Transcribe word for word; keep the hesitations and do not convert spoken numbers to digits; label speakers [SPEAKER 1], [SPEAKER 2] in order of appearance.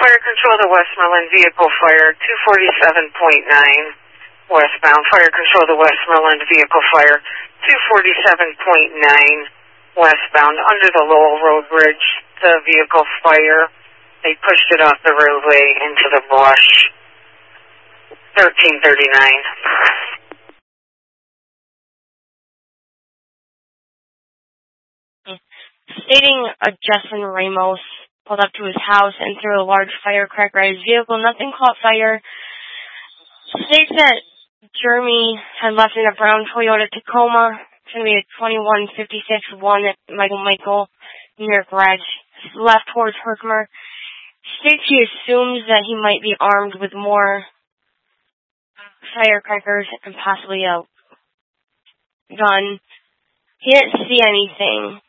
[SPEAKER 1] Fire Control to Westmoreland, vehicle fire two forty-seven point nine westbound. Fire Control to Westmoreland, vehicle fire two forty-seven point nine westbound. Under the Lowell Road Bridge, the vehicle fire. They pushed it off the roadway into the brush. thirteen thirty-nine.
[SPEAKER 2] Stating a Justin Ramos pulled up to his house and threw a large firecracker at his vehicle. Nothing caught fire. States that Jeremy had left in a brown Toyota Tacoma. It's going to be a twenty-one fifty-six one at Michael Michael near garage. Left towards Herkimer. States he assumes that he might be armed with more firecrackers and possibly a gun. He didn't see anything.